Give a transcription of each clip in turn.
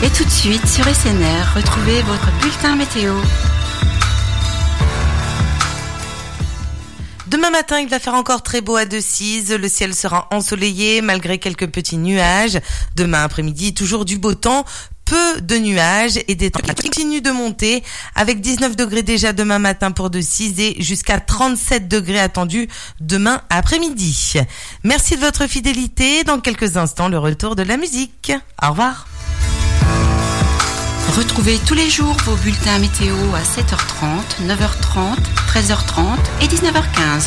Et tout de suite sur SNR, retrouvez votre bulletin météo. Demain matin, il va faire encore très beau à Decize. Le ciel sera ensoleillé malgré quelques petits nuages. Demain après-midi, toujours du beau temps. Peu de nuages et des températures continuent de monter avec 19 degrés déjà demain matin pour Decize et jusqu'à 37 degrés attendus demain après-midi. Merci de votre fidélité. Dans quelques instants, le retour de la musique. Au revoir. Retrouvez tous les jours vos bulletins météo à 7h30, 9h30, 13h30 et 19h15.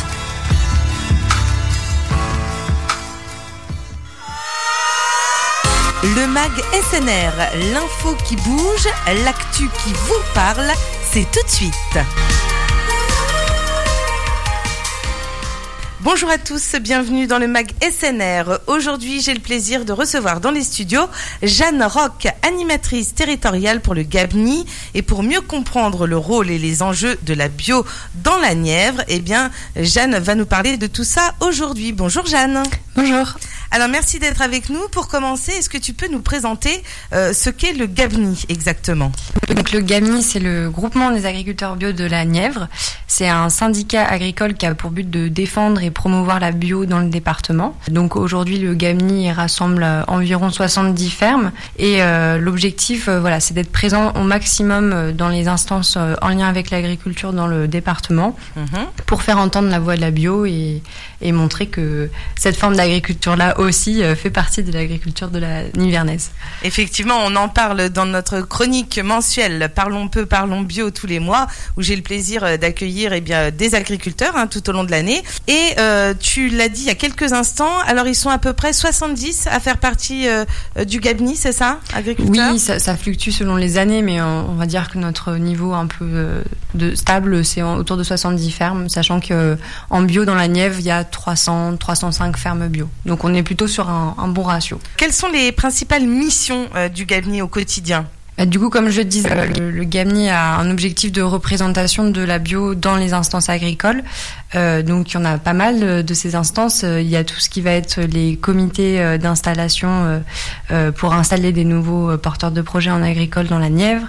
Le MAG SNR, l'info qui bouge, l'actu qui vous parle, c'est tout de suite. Bonjour à tous, bienvenue dans le MAG SNR. Aujourd'hui, j'ai le plaisir de recevoir dans les studios Jeanne Roch, animatrice territoriale pour le Gabni. Et pour mieux comprendre le rôle et les enjeux de la bio dans la Nièvre, eh bien, Jeanne va nous parler de tout ça aujourd'hui. Bonjour Jeanne. Bonjour. Alors merci d'être avec nous. Pour commencer, est-ce que tu peux nous présenter ce qu'est le Gabni exactement ? Donc le Gabni, c'est le groupement des agriculteurs bio de la Nièvre. C'est un syndicat agricole qui a pour but de défendre et promouvoir la bio dans le département. Donc aujourd'hui, le Gabni rassemble environ 70 fermes et l'objectif, c'est d'être présent au maximum dans les instances en lien avec l'agriculture dans le département pour faire entendre la voix de la bio et montrer que cette forme d'agriculture-là aussi fait partie de l'agriculture de la Nivernaise. Effectivement, on en parle dans notre chronique mensuelle Parlons peu, parlons bio tous les mois, où j'ai le plaisir d'accueillir des agriculteurs tout au long de l'année. Et tu l'as dit il y a quelques instants, alors ils sont à peu près 70 à faire partie du Gabni, c'est ça, agriculteurs ? Oui, ça fluctue selon les années, mais on va dire que notre niveau un peu stable, c'est autour de 70 fermes, sachant qu'en bio dans la Nièvre, il y a 305 fermes bio. Donc on est plutôt sur un bon ratio. Quelles sont les principales missions du Gabni au quotidien ? Du coup, comme je le disais, le Gabni a un objectif de représentation de la bio dans les instances agricoles. Donc, il y en a pas mal de ces instances. Il y a tout ce qui va être les comités d'installation pour installer des nouveaux porteurs de projets en agricole dans la Nièvre.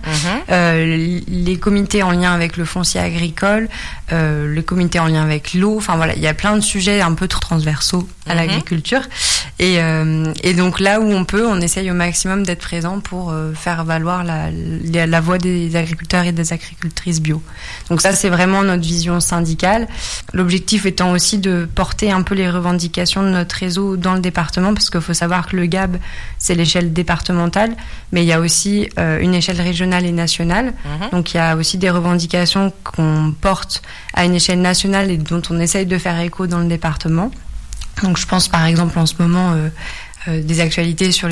Les comités en lien avec le foncier agricole, les comités en lien avec l'eau. Enfin voilà, il y a plein de sujets un peu transversaux à l'agriculture. Et donc là où on peut, on essaye au maximum d'être présent pour faire valoir la voix des agriculteurs et des agricultrices bio. Donc ça, c'est vraiment notre vision syndicale. L'objectif étant aussi de porter un peu les revendications de notre réseau dans le département, parce qu'il faut savoir que le GAB, c'est l'échelle départementale, mais il y a aussi une échelle régionale et nationale. Donc il y a aussi des revendications qu'on porte à une échelle nationale et dont on essaye de faire écho dans le département. Donc je pense par exemple en ce moment des actualités sur